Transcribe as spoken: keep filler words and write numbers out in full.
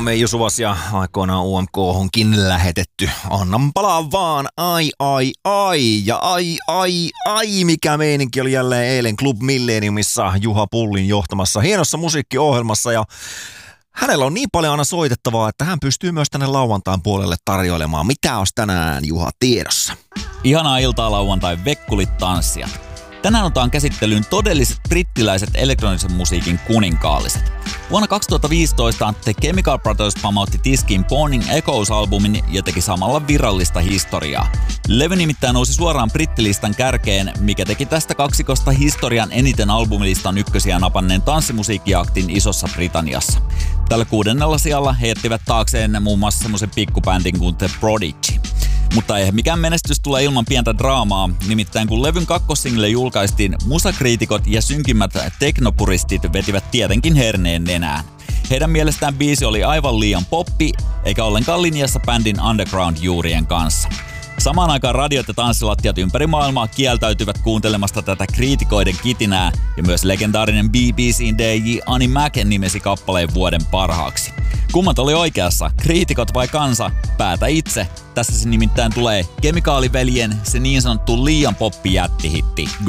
Mamme Jusuvas ja aikoinaan U M K:honkin lähetetty. Annan palaa vaan, ai ai ai ja ai ai ai, mikä meininki oli jälleen eilen Club Millenniumissa Juha Pullin johtamassa hienossa musiikkiohjelmassa ja hänellä on niin paljon aina soitettavaa, että hän pystyy myös tänne lauantain puolelle tarjoilemaan. Mitä olisi tänään, Juha, tiedossa? Ihanaa iltaa lauantai, vekkulit tanssijat. Tänään otetaan käsittelyyn todelliset brittiläiset elektronisen musiikin kuninkaalliset. Vuonna kaksituhattaviisitoista The Chemical Brothers pamautti tiskiin Burning Echoes-albumin ja teki samalla virallista historiaa. Levy nimittäin nousi suoraan brittilistan kärkeen, mikä teki tästä kaksikosta historian eniten albumilistan ykkösiä napanneen tanssimusiikkiaktin Isossa Britanniassa. Tällä kuudennella sijalla he jättivät taakseen muun muassa semmoisen pikkubändin kuin The Prodigy. Mutta eihän mikään menestys tule ilman pientä draamaa, nimittäin kun levyn kakkosingle julkaistiin, musakriitikot ja synkimmät teknopuristit vetivät tietenkin herneen nenään. Heidän mielestään biisi oli aivan liian poppi, eikä ollenkaan linjassa bändin underground-juurien kanssa. Samaan aikaan radiot ja tanssilattiat ympäri maailmaa kieltäytyvät kuuntelemasta tätä kriitikoiden kitinää, ja myös legendaarinen B B C:n D J Annie Mac nimesi kappaleen vuoden parhaaksi. Kummat oli oikeassa, kriitikot vai kansa? Päätä itse. Tässä se nimittäin tulee Kemikaaliveljen se niin sanottu liian poppi jättihitti